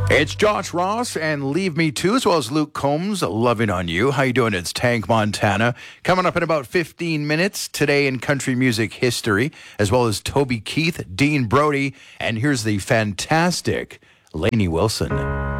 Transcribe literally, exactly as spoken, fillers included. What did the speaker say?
It's Josh Ross and Leave Me Too, as well as Luke Combs, Loving on You. How you doing? It's Tank Montana. Coming up in about fifteen minutes, today in country music history, as well as Toby Keith, Dean Brody, and here's the fantastic Lainey Wilson.